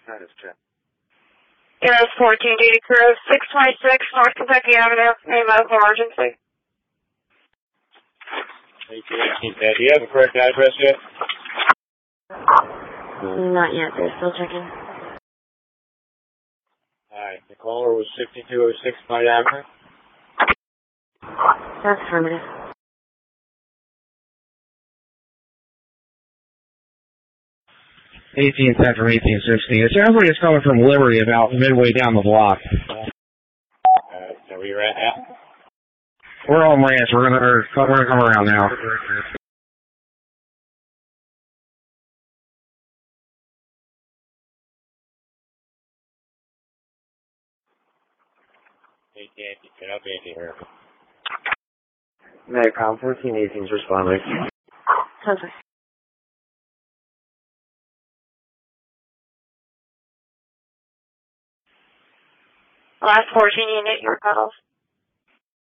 Status check. Heroes 14 duty crew, 626 North Kentucky Avenue, medical emergency. Do you have the correct address yet? Not yet, they're still checking. Alright, the caller was 6206 Pine Avenue. That's affirmative. 18th after 1860. It sounds like it's coming from Liberty about midway down the block. So where you're at now? We're on Lance. We're gonna come around now. Get up, Andy here. Medicom 1418's responding. Perfect. Last 14 unit, your cutoff.